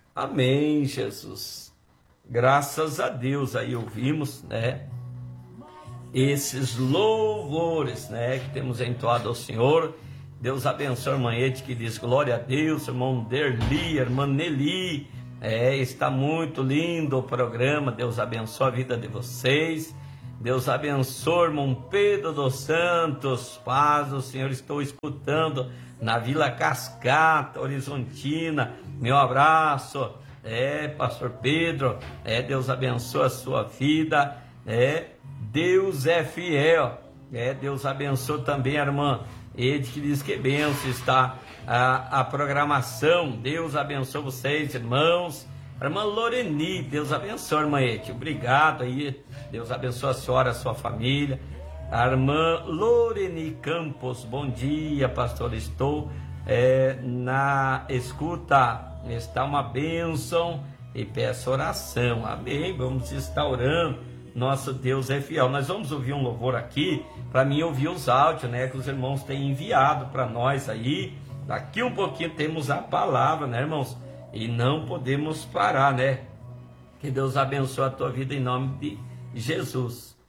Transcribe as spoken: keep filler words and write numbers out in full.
Amém, Jesus. Graças a Deus, aí ouvimos, né, esses louvores, né, que temos entoado ao Senhor. Deus abençoe a irmã Ede, que diz glória a Deus, irmão Derli, irmã Nelly, é, está muito lindo o programa. Deus abençoe a vida de vocês. Deus abençoe, irmão Pedro dos Santos, paz do Senhor, estou escutando na Vila Cascata, Horizontina, meu abraço, é, pastor Pedro, é, Deus abençoe a sua vida, é, Deus é fiel, é, Deus abençoe também a irmã Ede, que diz que benção está a, a programação. Deus abençoe vocês, irmãos. A irmã Loreni, Deus abençoe, irmã Ede, obrigado aí, Deus abençoe a senhora, a sua família. A irmã Loreni Campos, bom dia, pastor, estou é, na escuta, está uma bênção e peço oração, amém, vamos estar orando, nosso Deus é fiel. Nós vamos ouvir um louvor aqui, para mim ouvir os áudios, né, que os irmãos têm enviado para nós aí. Daqui um pouquinho temos a palavra, né, irmãos, e não podemos parar, né, que Deus abençoe a tua vida em nome de Jesus.